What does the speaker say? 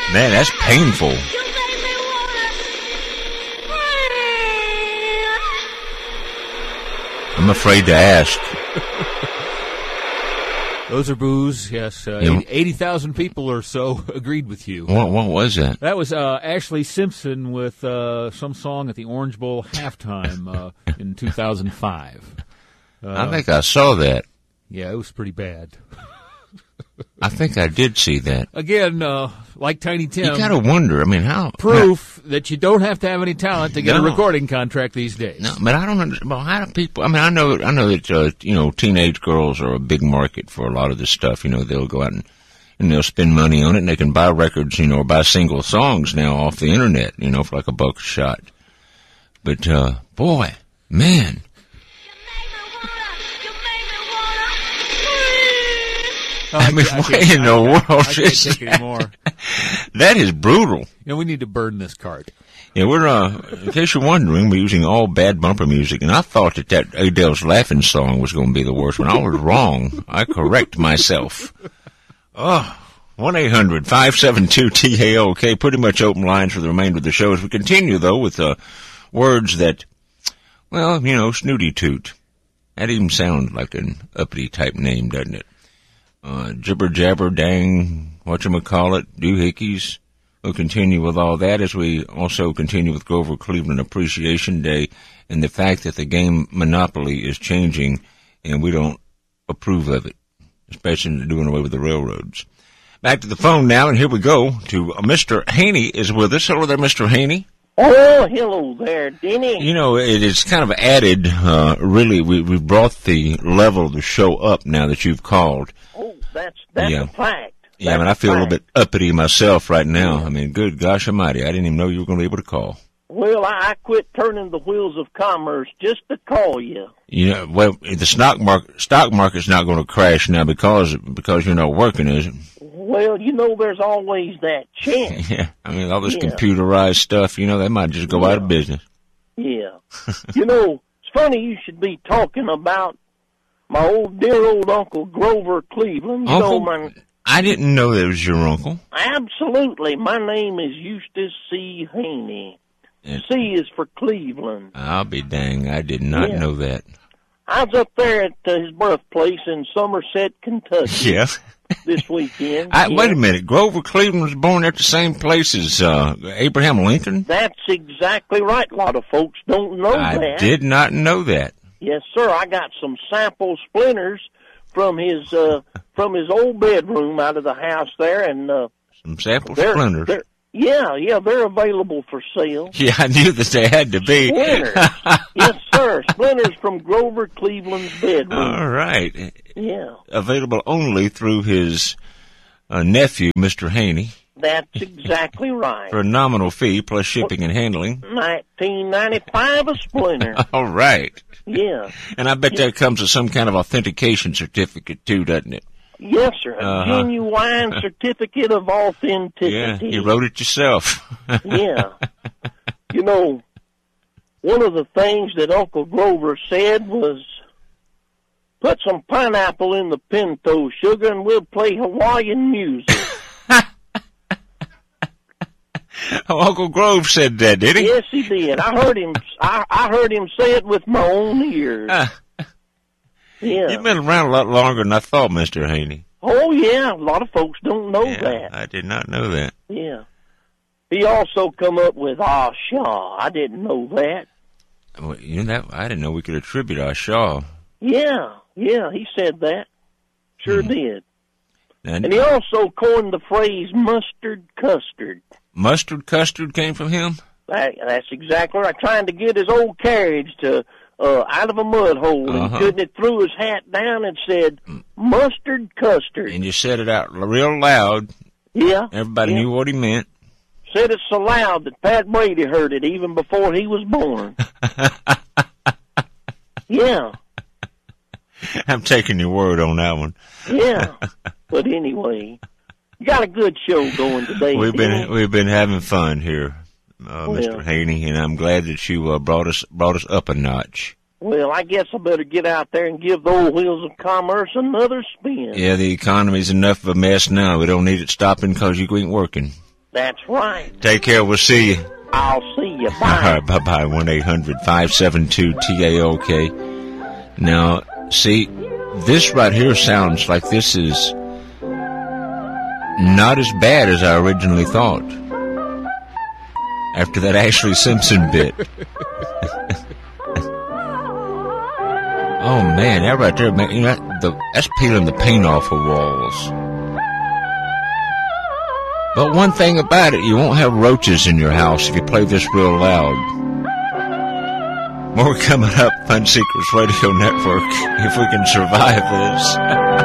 Man, that's painful. I'm afraid to ask. Those are boos, yes. 80,000 people or so agreed with you. What was that? That was Ashley Simpson with some song at the Orange Bowl halftime in 2005. I think I saw that. Yeah, it was pretty bad. I think I did see that. Again, like Tiny Tim. You gotta wonder, I mean, how? Proof that you don't have to have any talent to get a recording contract these days. No, but I don't understand. Well, how do people, I mean, I know that, teenage girls are a big market for a lot of this stuff. They'll go out and they'll spend money on it, and they can buy records, or buy single songs now off the internet, for like $1 a shot. But, boy, man. I mean, what in the world is that? Take anymore. That is brutal. We need to burn this card. Yeah, we're, in case you're wondering, we're using all bad bumper music, and I thought that Adele's Laughing song was going to be the worst one. I was wrong. I correct myself. 1-800-572-TALK, pretty much open lines for the remainder of the show as we continue, though, with words that, snooty toot. That even sounds like an uppity type name, doesn't it? Jibber jabber dang, whatchamacallit, doohickeys. We'll continue with all that as we also continue with Grover Cleveland Appreciation Day and the fact that the game Monopoly is changing and we don't approve of it, especially doing away with the railroads. Back to the phone now, and here we go to Mr. Haney is with us. Hello there, Mr. Haney. Oh, hello there, Denny. It is kind of added, really, we brought the level of the show up now that you've called. Oh, that's a fact. Yeah, I mean, I feel a little bit uppity myself right now. I mean, good gosh almighty, I didn't even know you were going to be able to call. Well, I quit turning the wheels of commerce just to call you. Well, the stock market's not going to crash now because you're not working, is it? Well, there's always that chance. Yeah, I mean, all this computerized stuff, they might just go out of business. Yeah. It's funny you should be talking about my dear old Uncle Grover Cleveland. I didn't know that was your uncle. Absolutely. My name is Eustace C. Haney. C is for Cleveland. I'll be dang, I did not know that. I was up there at his birthplace in Somerset, Kentucky. Yeah. This weekend. Wait a minute. Grover Cleveland was born at the same place as Abraham Lincoln? That's exactly right. A lot of folks don't know that. I did not know that. Yes, sir. I got some sample splinters from his old bedroom out of the house there, and some sample splinters. They're available for sale. Yeah, I knew that they had to be. Splinters. Yes, sir. Splinters from Grover Cleveland's bedroom. All right. Yeah. Available only through his nephew, Mr. Haney. That's exactly right. For a nominal fee plus shipping and handling. $19.95 a splinter. All right. Yeah. And I bet that comes with some kind of authentication certificate too, doesn't it? Yes, sir. A genuine certificate of authenticity. Yeah, you wrote it yourself. Yeah. One of the things that Uncle Grover said was, put some pineapple in the pinto sugar and we'll play Hawaiian music. Oh, Uncle Grove said that, did he? Yes, he did. I heard him say it with my own ears. Yeah. You've been around a lot longer than I thought, Mr. Haney. Oh, yeah. A lot of folks don't know that. I did not know that. Yeah. He also come up with Ah Shaw. I didn't know that. Well, I didn't know we could attribute Ah Shaw. Yeah, he said that. Sure did. And he also coined the phrase mustard custard. Mustard custard came from him? That's exactly right. Trying to get his old carriage to out of a mud hole, and couldn't it threw his hat down and said, mustard custard. And you said it out real loud. Yeah. Everybody knew what he meant. Said it so loud that Pat Brady heard it even before he was born. Yeah. I'm taking your word on that one. Yeah. But anyway, you got a good show going today. We've been having fun here, Mr. Haney, and I'm glad that you brought us up a notch. Well, I guess I better get out there and give the old wheels of commerce another spin. Yeah, the economy's enough of a mess now. We don't need it stopping because you ain't working. That's right. Take care. We'll see you. I'll see you. Bye. All right, bye-bye. 1-800-572-TAOK. Now, see, this right here sounds like this is not as bad as I originally thought. After that Ashley Simpson bit. Oh, man, that right there, man, you know, that's peeling the paint off of walls. But one thing about it, you won't have roaches in your house if you play this real loud. More coming up, Fun Seekers Radio Network, if we can survive this.